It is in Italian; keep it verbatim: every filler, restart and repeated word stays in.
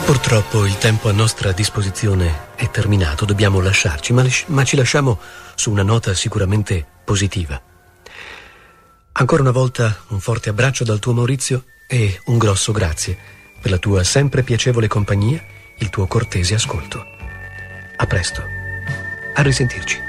Purtroppo il tempo a nostra disposizione è terminato, dobbiamo lasciarci, ma, ma ci lasciamo su una nota sicuramente positiva. Ancora una volta un forte abbraccio dal tuo Maurizio e un grosso grazie per la tua sempre piacevole compagnia, il tuo cortese ascolto. A presto, a risentirci.